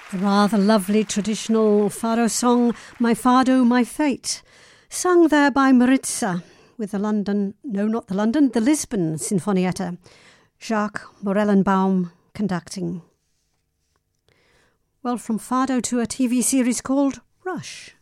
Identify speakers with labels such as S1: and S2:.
S1: The rather lovely traditional Fado song, My Fado, My Fate, sung there by Maritza with the Lisbon Sinfonietta, Jacques Morellenbaum conducting. Well, from Fado to a TV series called Rush.